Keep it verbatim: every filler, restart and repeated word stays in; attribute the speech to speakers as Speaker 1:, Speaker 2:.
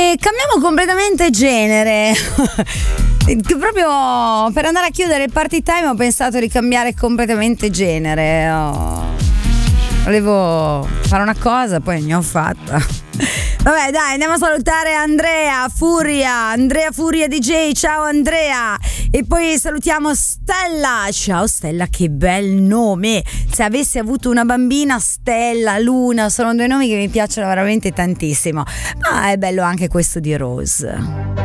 Speaker 1: E cambiamo completamente genere. Che proprio per andare a chiudere il party time ho pensato di cambiare completamente genere. Oh. Volevo fare una cosa, poi ne ho fatta. Vabbè, dai, andiamo a salutare Andrea Furia, Andrea Furia D J, ciao Andrea. E poi salutiamo Stella, ciao Stella, che bel nome. Se avessi avuto una bambina, Stella, Luna, sono due nomi che mi piacciono veramente tantissimo. Ma è bello anche questo di Rose.